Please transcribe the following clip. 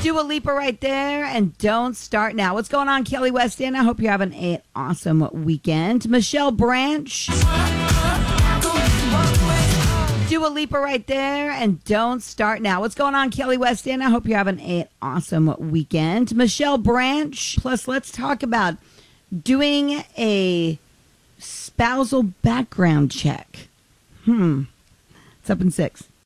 Dua Lipa right there, and Don't Start Now. What's going on, Kelly West End? I hope you're having an awesome weekend. Michelle Branch. Dua Lipa right there, and Don't Start Now. What's going on, Kelly West End? I hope you're having an awesome weekend. Michelle Branch. Plus, let's talk about doing a spousal background check. It's up in 6.